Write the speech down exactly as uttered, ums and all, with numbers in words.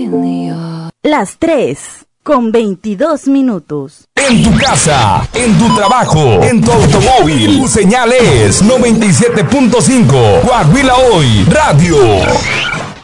Las tres con veintidós minutos. En tu casa, en tu trabajo, en tu automóvil, tu señal es noventa y siete punto cinco Coahuila Hoy Radio.